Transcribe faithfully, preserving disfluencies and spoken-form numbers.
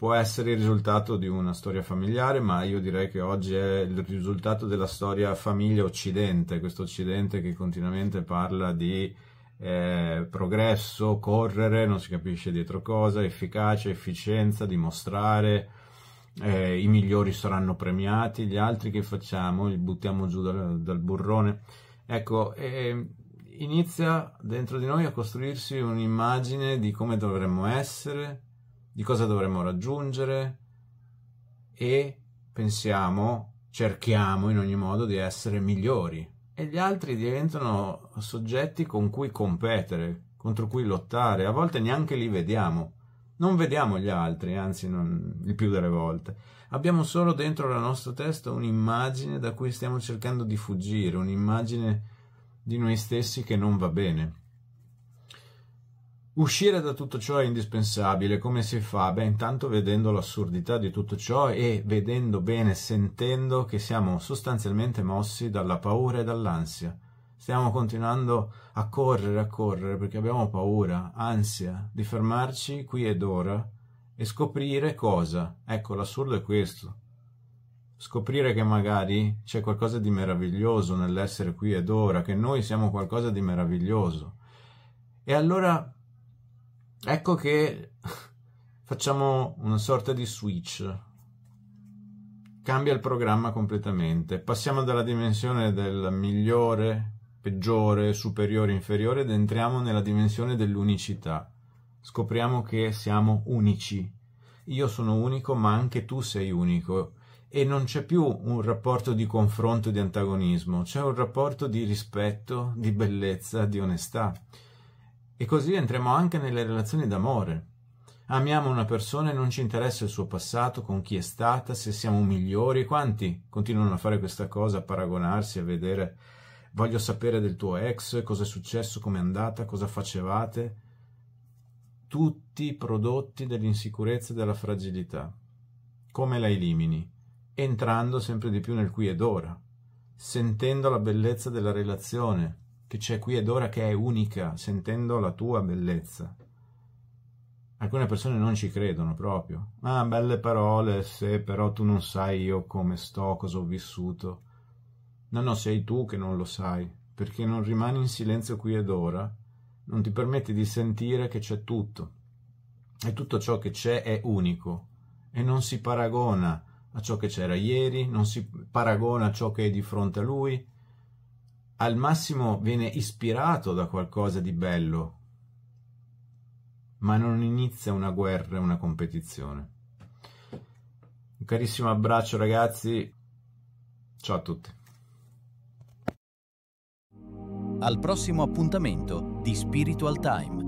può essere il risultato di una storia familiare, ma io direi che oggi è il risultato della storia famiglia occidente, questo occidente che continuamente parla di eh, progresso, correre, non si capisce dietro cosa, efficacia, efficienza, dimostrare, eh, i migliori saranno premiati, gli altri che facciamo? Li buttiamo giù dal, dal burrone. Ecco, eh, inizia dentro di noi a costruirsi un'immagine di come dovremmo essere, di cosa dovremmo raggiungere, e pensiamo, cerchiamo in ogni modo di essere migliori, e gli altri diventano soggetti con cui competere, contro cui lottare. A volte neanche li vediamo, non vediamo gli altri, anzi non, il più delle volte abbiamo solo dentro la nostra testa un'immagine da cui stiamo cercando di fuggire, un'immagine di noi stessi che non va bene. Uscire da tutto ciò è indispensabile. Come si fa? Beh, intanto vedendo l'assurdità di tutto ciò e vedendo bene, sentendo che siamo sostanzialmente mossi dalla paura e dall'ansia. Stiamo continuando a correre, a correre, perché abbiamo paura, ansia di fermarci qui ed ora e scoprire cosa? Ecco, l'assurdo è questo. Scoprire che magari c'è qualcosa di meraviglioso nell'essere qui ed ora, che noi siamo qualcosa di meraviglioso. E allora ecco che facciamo una sorta di switch, cambia il programma completamente, passiamo dalla dimensione del migliore, peggiore, superiore, inferiore ed entriamo nella dimensione dell'unicità. Scopriamo che siamo unici. Io sono unico, ma anche tu sei unico. E non c'è più un rapporto di confronto e di antagonismo, c'è un rapporto di rispetto, di bellezza, di onestà. E così entriamo anche nelle relazioni d'amore. Amiamo una persona e non ci interessa il suo passato, con chi è stata, se siamo migliori. Quanti continuano a fare questa cosa, a paragonarsi, a vedere, voglio sapere del tuo ex, cosa è successo, com'è andata, cosa facevate. Tutti prodotti dell'insicurezza e della fragilità. Come la elimini? Entrando sempre di più nel qui ed ora, sentendo la bellezza della relazione, che c'è qui ed ora, che è unica, sentendo la tua bellezza. Alcune persone non ci credono proprio. Ah, belle parole, se però tu non sai io come sto, cosa ho vissuto. No, no, sei tu che non lo sai, perché non rimani in silenzio qui ed ora, non ti permetti di sentire che c'è tutto. E tutto ciò che c'è è unico, e non si paragona a ciò che c'era ieri, non si paragona a ciò che è di fronte a lui. Al massimo viene ispirato da qualcosa di bello, ma non inizia una guerra, una competizione. Un carissimo abbraccio ragazzi, ciao a tutti. Al prossimo appuntamento di Spiritual Time.